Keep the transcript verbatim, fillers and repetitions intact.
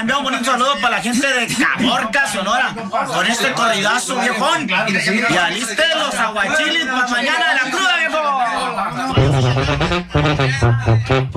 enviar un bonito saludo para la gente de Caborca, Sonora, con este corridazo, viejón. Y aliste los aguachiles para mañana de la cruda, viejo.